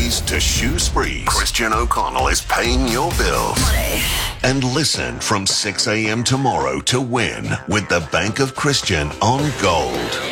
sprees to shoe sprees, Christian O'Connell is paying your bills. Money. And listen from 6 a.m. tomorrow to win with the Bank of Christian on Gold.